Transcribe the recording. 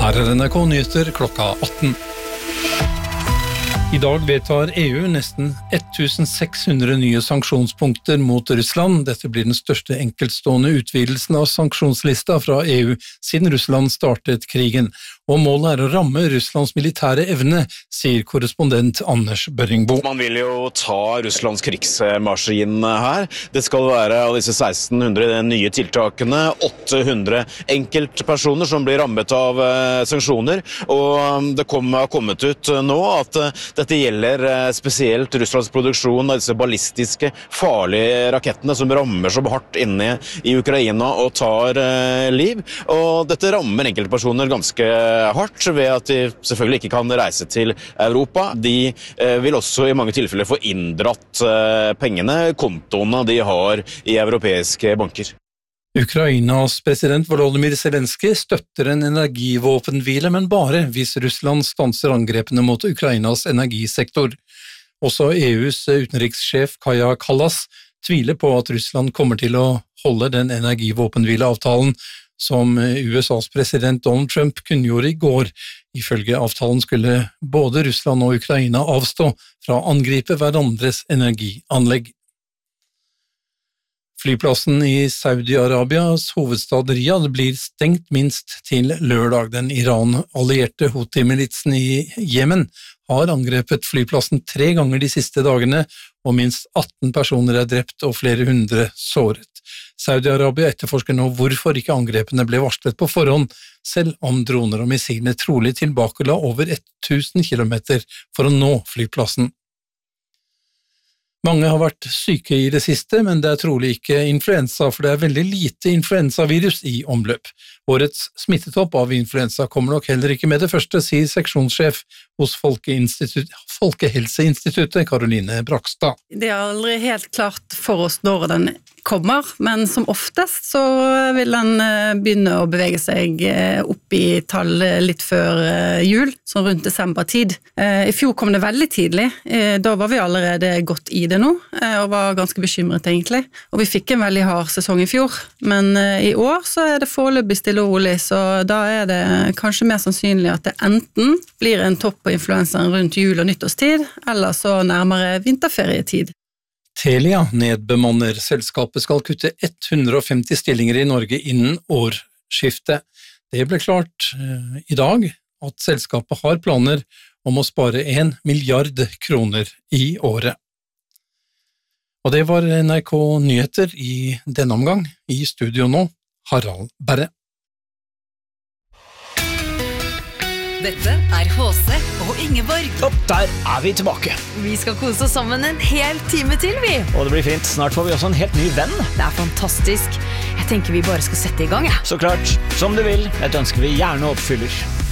Her NRK Nyheter klokka 18. I dag vedtar EU nesten 1600 nye sanksjonspunkter mot Russland. Dette blir den største enkeltstående utvidelsen av sanksjonslista fra EU siden Russland startet krigen. Og målet å ramme Russlands militære evne, sier korrespondent Anders Børringbo. Man vil jo ta Russlands krigsmaskin her. Det skal være av disse 1600 nye tiltakene 800 enkeltpersoner som blir rammet av sanksjoner. Og det har kommet ut nå at dette gjelder spesielt Russlands produksjon av disse ballistiske, farlige rakettene som rammer så hardt inne i Ukraina og tar liv. Og dette rammer enkeltpersoner ganske hardt ved at de selvfølgelig ikke kan reise til Europa. De vil også i mange tilfeller få inndratt pengene, kontoene de har i europeiske banker. Ukrainas president Volodymyr Zelenskyj støtter en energivåpenhvile, men bare hvis Russland stanser angrepene mot Ukrainas energisektor. Også EUs utenrikssjef Kaja Kallas tviler på at Russland kommer til å holde den energivåpenhvileavtalen som USAs president Donald Trump kunngjorde i går. Ifølge avtalen skulle både Russland og Ukraina avstå fra å angripe hverandres energianlegg. Flyplassen i Saudi-Arabias hovedstad Riyadh blir stengt minst til lørdag. Den Iran-allierte Houthi-militsen i Jemen har angrepet flyplassen 3 ganger de siste dagene, og minst 18 personer er drept og flere hundre såret. Saudi-Arabia etterforsker nå hvorfor ikke angrepene ble varslet på forhånd, selv om droner og missilene trolig tilbakela over 1000 kilometer for å nå flyplassen. Mange har vært syke i det siste, men det er trolig ikke influensa, for det er veldig lite influensavirus i omløp. Årets smittetopp av influensa kommer nok heller ikke med det første, sier seksjonssjef hos Folkehelseinstituttet, Karoline Brakstad. Det er aldri helt klart for oss når den kommer, men som oftest så vil den begynne å bevege seg opp i tall litt før jul, sånn rundt desembertid. I fjor kom det veldig tidlig, da var vi allerede godt i det nå, og var ganske bekymret egentlig. Og vi fikk en veldig hard sesong i fjor, men i år så er det foreløpig stille og rolig, så da er det kanskje mer sannsynlig at det enten blir en topp på influensaen rundt jul- og nyttårstid, eller så nærmere vinterferietid. Telia nedbemanner. Selskapet skal kutte 150 stillinger i Norge innen årsskiftet. Det ble klart i dag at selskapet har planer om å spare 1 milliard kroner i året. Og det var NRK Nyheter i denne omgang. I studio nå, Harald Berre. Dette er HC og Ingeborg. Og der er vi tilbake. Vi skal kose oss sammen en hel time til, vi. Og det blir fint. Snart får vi også en helt ny venn. Det er fantastisk. Jeg tenker vi bare skal sette i gang, ja. Så klart, som du vil. Et ønske vi gjerne oppfyller.